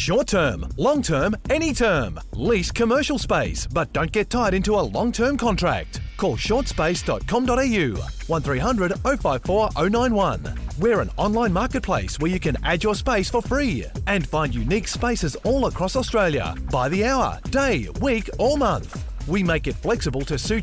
Short term, long term, any term. Lease commercial space, but don't get tied into a long-term contract. Call shortspace.com.au 1300 054 091. We're an online marketplace where you can add your space for free and find unique spaces all across Australia by the hour, day, week or month. We make it flexible to suit